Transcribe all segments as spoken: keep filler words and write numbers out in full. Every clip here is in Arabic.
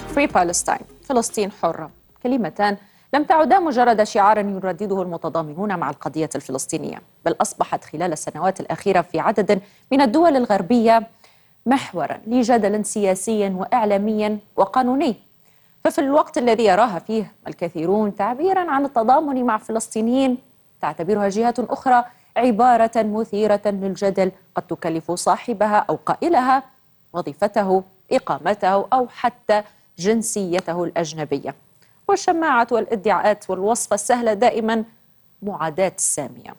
Free Palestine، فلسطين حرة، كلمتان لم تعدا مجرد شعارا يردده المتضامنون مع القضية الفلسطينية، بل أصبحت خلال السنوات الأخيرة في عدد من الدول الغربية محورا لجدل سياسي وإعلامي وقانوني. ففي الوقت الذي يراها فيه الكثيرون تعبيرا عن التضامن مع فلسطينيين، تعتبرها جهات أخرى عبارة مثيرة للجدل قد تكلف صاحبها أو قائلها وظيفته، إقامته أو حتى جنسيته الأجنبية. والشماعة والادعاءات والوصفة السهلة دائما معاداة سامية.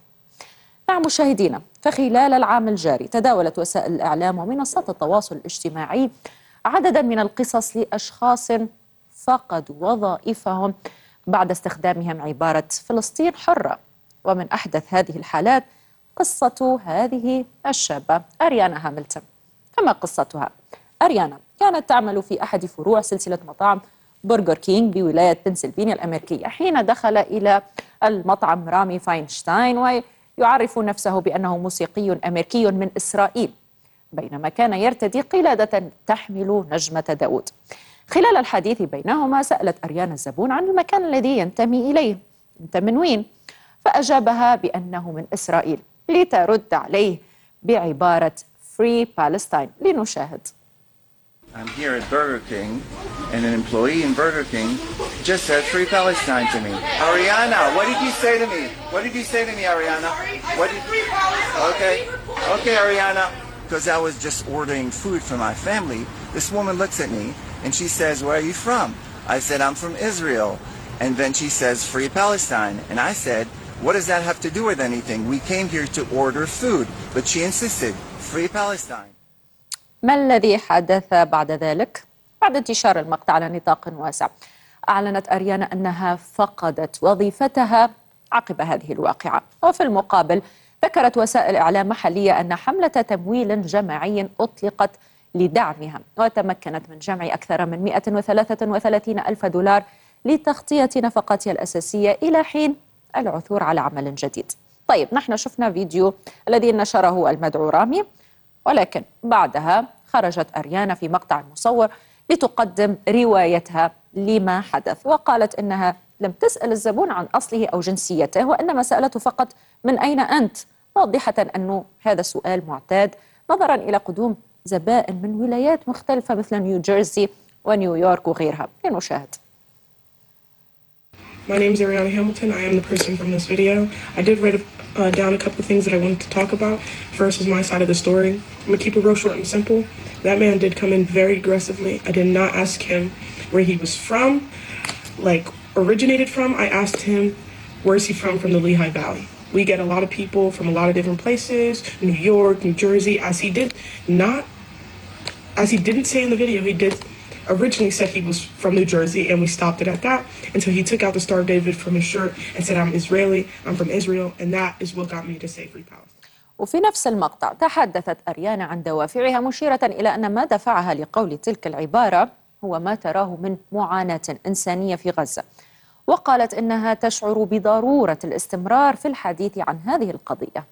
نعم مشاهدينا، فخلال العام الجاري تداولت وسائل الإعلام ومنصات التواصل الاجتماعي عددا من القصص لأشخاص فقدوا وظائفهم بعد استخدامهم عبارة فلسطين حرة. ومن أحدث هذه الحالات قصة هذه الشابة أريانا هاملتون. فما قصتها؟ أريانا كانت تعمل في أحد فروع سلسلة مطاعم برجر كينج بولاية بنسلفانيا الأمريكية حين دخل إلى المطعم رامي فاينشتاين ويعرف نفسه بأنه موسيقي أمريكي من إسرائيل، بينما كان يرتدي قلادة تحمل نجمة داود. خلال الحديث بينهما سألت أريانا الزبون عن المكان الذي ينتمي إليه، أنت من وين؟ فأجابها بأنه من إسرائيل، لترد عليه بعبارة Free Palestine. لنشاهد. I'm here at Burger King, and an employee in Burger King just said Free Palestine to me. Ariana, what did you say to me? What did you say to me, Ariana? What did... Free Palestine. Okay, okay, Ariana. Because I was just ordering food for my family, this woman looks at me and she says, where are you from? I said, I'm from Israel. And then she says, Free Palestine. And I said, what does that have to do with anything? We came here to order food. But she insisted, Free Palestine. ما الذي حدث بعد ذلك؟ بعد انتشار المقطع على نطاق واسع، أعلنت أريانا أنها فقدت وظيفتها عقب هذه الواقعة. وفي المقابل ذكرت وسائل إعلام محلية أن حملة تمويل جماعي أطلقت لدعمها، وتمكنت من جمع أكثر من مئة وثلاثة وثلاثين ألف دولار لتغطية نفقاتها الأساسية إلى حين العثور على عمل جديد. طيب، نحن شفنا فيديو الذي نشره المدعو رامي، ولكن بعدها خرجت أريانا في مقطع مصور لتقدم روايتها لما حدث، وقالت إنها لم تسأل الزبون عن أصله أو جنسيته، وإنما سألته فقط من أين أنت، موضحة أنه هذا سؤال معتاد نظرا إلى قدوم زبائن من ولايات مختلفة مثل نيوجيرسي ونيويورك وغيرها. لنشاهد. My name is Ariana Hamilton. I am the person from this video. I did write uh, down a couple of things that I wanted to talk about. First is my side of the story. I'm going to keep it real short and simple. That man did come in very aggressively. I did not ask him where he was from, like originated from. I asked him, where is he from, from the Lehigh Valley. We get a lot of people from a lot of different places, New York, New Jersey, as he did not, as he didn't say in the video, he did originally said he was from New Jersey, and we stopped it at that until he took out the Star of David from his shirt and said, I'm Israeli, I'm from Israel, and that is what got me to say Free Palestine. وفي نفس المقطع تحدثت أريانا عن دوافعها، مشيرة إلى أن ما دفعها لقول تلك العبارة هو ما تراه من معاناة إنسانية في غزة، وقالت إنها تشعر بضرورة الاستمرار في الحديث عن هذه القضية.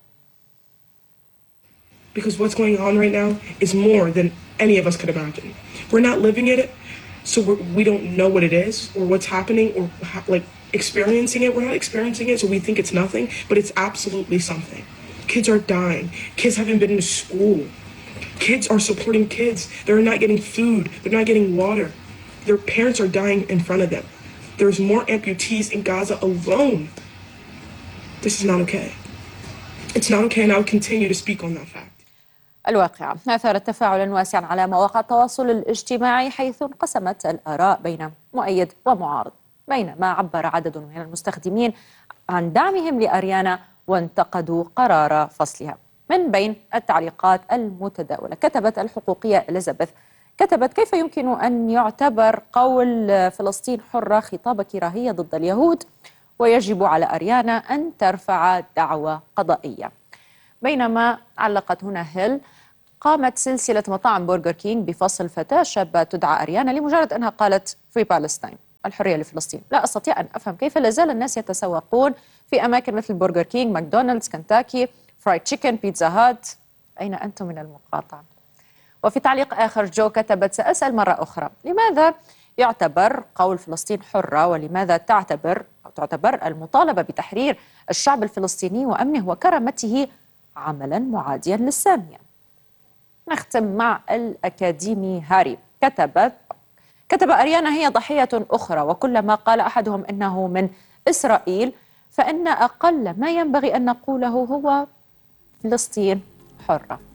Because what's going on right now is more than any of us could imagine. We're not living in it, so we're, we don't know what it is or what's happening or how, like experiencing it. We're not experiencing it, so we think it's nothing, but it's absolutely something. Kids are dying. Kids haven't been to school. Kids are supporting kids. They're not getting food. They're not getting water. Their parents are dying in front of them. There's more amputees in Gaza alone. This is not okay. It's not okay, and I'll continue to speak on that fact. الواقعة أثارت تفاعلا واسعا على مواقع التواصل الاجتماعي، حيث انقسمت الآراء بين مؤيد ومعارض، بينما عبر عدد من المستخدمين عن دعمهم لأريانا وانتقدوا قرار فصلها. من بين التعليقات المتداولة كتبت الحقوقية إليزابيث، كتبت: كيف يمكن أن يعتبر قول فلسطين حرة خطاب كراهية ضد اليهود، ويجب على أريانا أن ترفع دعوى قضائية. بينما علقت هنا هيل: قامت سلسلة مطاعم برجر كينج بفصل فتاة شابة تدعى أريانا لمجرد أنها قالت Free Palestine، الحرية لفلسطين. لا أستطيع أن أفهم كيف لازال الناس يتسوقون في أماكن مثل برجر كينج، ماكدونالدز، كنتاكي، فرايد تشيكن، بيتزا هات. أين أنتم من المقاطعة؟ وفي تعليق آخر جو كتبت: سأسأل مرة أخرى، لماذا يعتبر قول فلسطين حرة، ولماذا تعتبر أو تعتبر المطالبة بتحرير الشعب الفلسطيني وأمنه وكرامته عملا معاديا للسامية؟ نختم مع الأكاديمي هاري. كتبت كتب أريانا هي ضحية أخرى، وكلما قال أحدهم إنه من إسرائيل فإن أقل ما ينبغي أن نقوله هو فلسطين حرة.